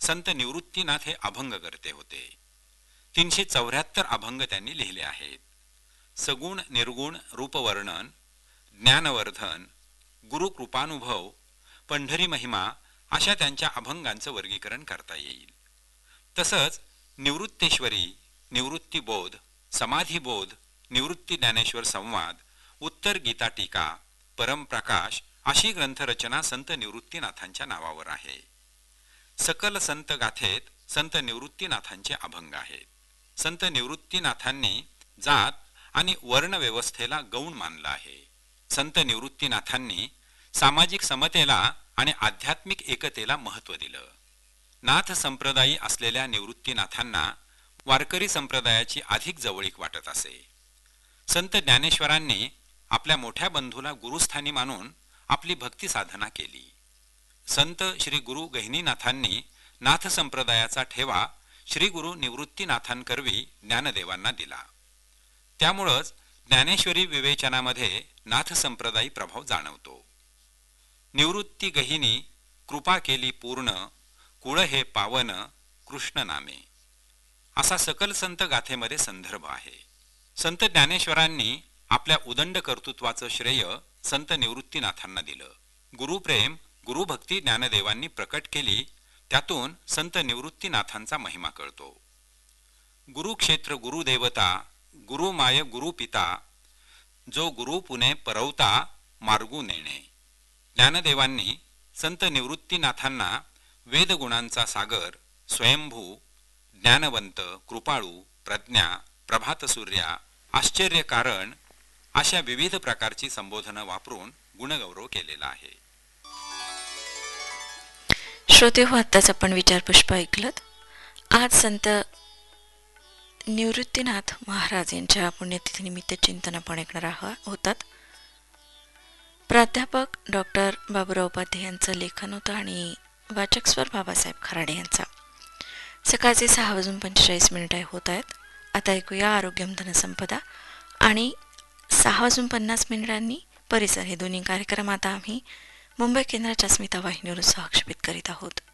संत निवृत्तीनाथ हे अभंग करते होते. 374 अभंग त्यांनी लिहिले आहेत. सगुण निर्गुण रूपवर्णन, ज्ञानवर्धन, गुरुकृपानुभव, पंढरी महिमा अशा त्यांच्या अभंगांचं वर्गीकरण करता येईल. तसंच निवृत्तेश्वरी, निवृत्तीबोध, समाधिबोध, निवृत्ती ज्ञानेश्वर संवाद, उत्तर गीता टीका, परमप्रकाश अशी ग्रंथरचना संत निवृत्तीनाथांच्या नावावर आहे. सकल संत गाथेत संत निवृत्तीनाथांचे अभंग आहेत. संत निवृत्तीनाथांनी जात आणि वर्ण व्यवस्थेला गौण मानलं आहे. संत निवृत्तीनाथांनी सामाजिक समतेला आणि आध्यात्मिक एकतेला महत्त्व दिलं. नाथ संप्रदायी असलेल्या निवृत्तीनाथांना वारकरी संप्रदायाची अधिक जवळीक वाटत असे. संत ज्ञानेश्वरांनी आपल्या मोठ्या बंधूला गुरुस्थानी मानून आपली भक्ती साधना केली. संत श्री गुरु गहिनीनाथांनी नाथ संप्रदायाचा ठेवा श्री गुरु निवृत्तीनाथांकरवी ज्ञानदेवांना दिला. त्यामुळंच ज्ञानेश्वरी विवेचनामध्ये नाथ संप्रदायी प्रभाव जाणवतो. निवृत्ती गहिनी कृपा केली पूर्ण, कुळ हे पावन कृष्ण नामे असा सकल संत गाथेमध्ये संदर्भ आहे. संत ज्ञानेश्वरांनी आपल्या उदंड कर्तृत्वाचं श्रेय संत निवृत्तीनाथांना दिलं. गुरुप्रेम गुरुभक्ती ज्ञानदेवांनी प्रकट केली. त्यातून संत निवृत्तीनाथांचा महिमा कळतो. गुरुक्षेत्र गुरुदेवता, गुरुमाय गुरुपिता, जो गुरु पुणे परवता मार्गू नेणे. ज्ञानदेवांनी संत निवृत्तीनाथांना वेदगुणांचा सागर, स्वयंभू, ज्ञानवंत, कृपाळू, प्रज्ञा, प्रभातसूर्या, आश्चर्यकारण अशा विविध प्रकारची संबोधनं वापरून गुणगौरव केलेला आहे. श्रोते हो, आत्ताच आपण विचारपुष्प ऐकलत. आज संत निवृत्तीनाथ महाराज यांच्या पुण्यतिथीनिमित्त चिंतन आपण ऐकणार होतात. प्राध्यापक डॉक्टर बाबुराव उपाध्ये यांचं लेखन होतं आणि वाचक स्वर बाबासाहेब खराडे यांचा. सकाळचे 6:45 होत आहेत. आता ऐकूया आरोग्यम धनसंपदा आणि 6:50 परिसर हे दोन्ही कार्यक्रम आता आम्ही मुंबई केंद्राच्या अस्मिता वाहिनीवरून सहक्षेपित करीत आहोत.